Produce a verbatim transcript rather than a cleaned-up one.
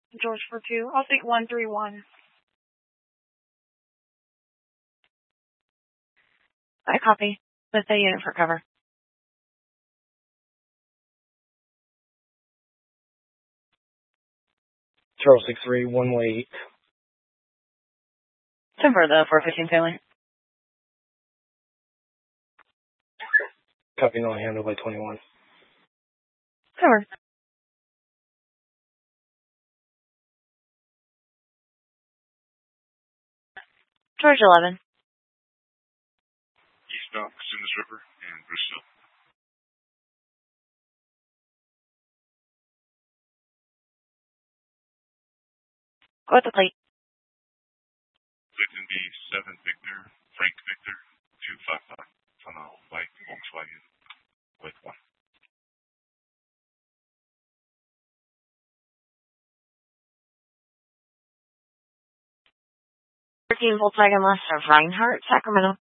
George for two. I'll take one three one. I copy. Let's say unit for cover. Charles six three, one way eight. Temper the four fifteen family. Copy, no handle by twenty-one. Cover. George eleven. Eastbound Casinas River and Brazil. Go with the plate. Clinton B seven Victor, Frank Victor, two five five. Tunnel White Volkswagen with one. thirteen Volkswagen Lester, Reinhardt, Sacramento.